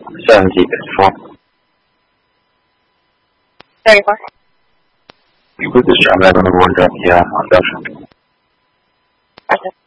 74. 34. You put this job out on the board, yeah, on Dustin. Gotcha.